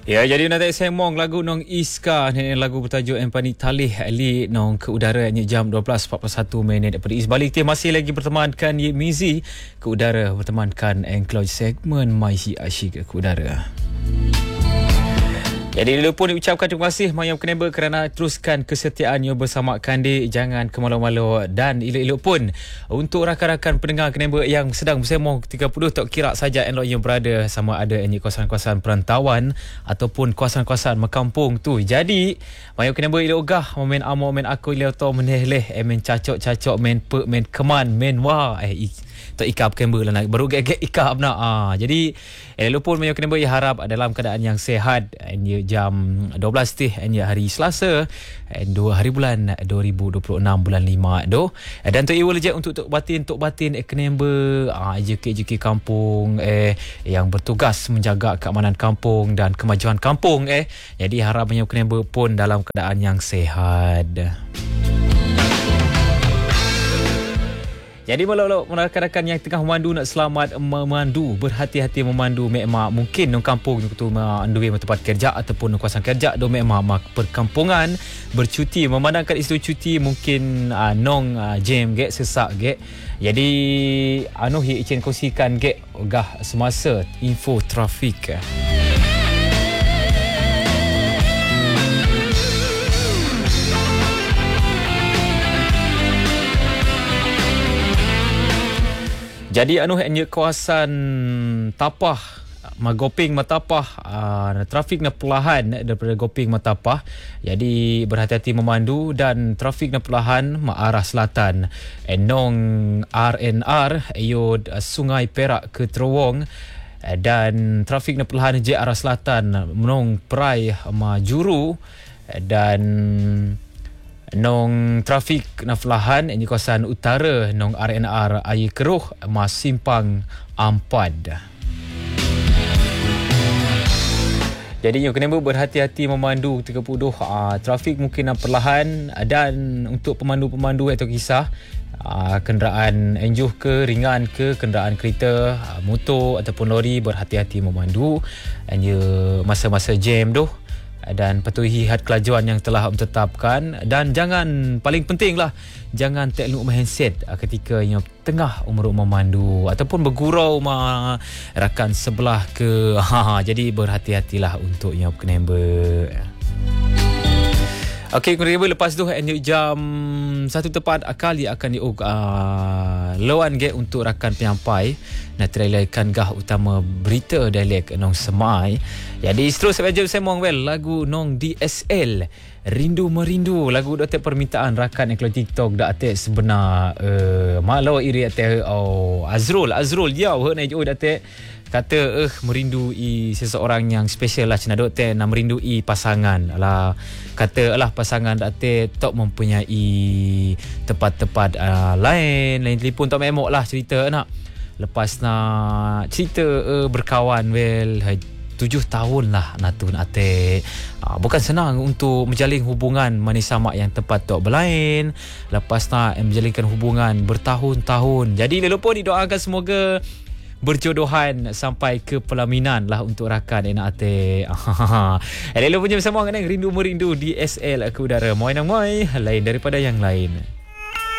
Ya, jadi nanti saya mong lagu nong Iska ni lagu bertajuk Empani Talih Ali nong ke udara ni jam 12.41 minit daripada Isbalik. Dia masih lagi bertemankan Ye Mizi ke udara, bertemankan Enclose segmen Maihi Asyik ke udara. Jadi dulu pun diucapkan terima kasih Mayam Keneba kerana teruskan kesetiaannya bersama Kandi. Jangan ke malu-malu dan elok-elok pun untuk rakan-rakan pendengar Keneba yang sedang bersembang 30 tak kira saja elok yang berada sama ada di kawasan-kawasan perantauan ataupun kawasan-kawasan mekampung tu. Jadi Mayam Keneba elok gah main amo main aku elok tau meneleh main cacok-cacok main pe main keman main wah tak ikap Keneba lah nak baru gek ikap nak. Jadi elok pun Mayam Keneba ya harap dalam keadaan yang sehat. Jam 12 hari Selasa 2 hari bulan 2026 bulan 5 doh. Dan tu iwal je untuk batin Keneba JK kampung yang bertugas menjaga keamanan kampung dan kemajuan kampung jadi harap Mayam Keneba pun dalam keadaan yang sehat. Jadi kalau rakan-rakan yang tengah memandu nak selamat memandu, berhati-hati memandu mek mungkin nong kampung tu andui tempat kerja ataupun nong kawasan kerja do mek perkampungan bercuti memandangkan isu cuti mungkin nong jam gek sesak gek. Jadi hi icin kongsikan gek gah semasa info trafik. Jadi hanya kawasan Tapah Magoping Matapah trafik na perlahan daripada Goping Matapah. Jadi berhati-hati memandu dan trafik na perlahan arah selatan enong RNR ayod Sungai Perak ke Terowong dan trafik na perlahan je arah selatan menong Perai Majuru dan nong trafik na perlahan di kawasan utara nong RNR Air Keruh Mas Simpang Ampad. Jadi yang kena berhati-hati memandu 30 trafik mungkin perlahan dan untuk pemandu-pemandu atau kisah kenderaan enjuh ke ringan ke kenderaan kereta motor ataupun lori berhati-hati memandu hanya masa-masa jam doh. Dan patuhi had kelajuan yang telah ditetapkan dan jangan paling pentinglah jangan teknologi handset ketika yang tengah umur memandu ataupun bergurau rakan sebelah ke jadi berhati-hatilah untuk yang Keneba. Okey, Keneba lepas tu jam 1 tepat kali akan lawan gek untuk rakan penyampai nak trailerkan gah utama berita dialek nong Semai. Jadi terus saja saya mong lagu nong DSL Rindu Merindu, lagu dapat permintaan rakan yang kalau TikTok dak atek sebenar malau iri atek Azrul jauh naik datek kata merindui seseorang yang special lah cina doktor nak merindui pasangan lah kata lah pasangan datuk tak mempunyai tempat-tempat lain telefon tak memok lah cerita nak lepas nak cerita berkawan 7 tahun lah natun ate bukan senang untuk menjalin hubungan manis sama yang tempat tak berlain lepas nak menjalinkan hubungan bertahun-tahun. Jadi lelupa didoakan semoga berjodohan sampai ke pelaminan lah untuk rakan enak ate. Elok punya bersama dengan Rindu Merindu DSL ke udara. Moi lain daripada yang lain.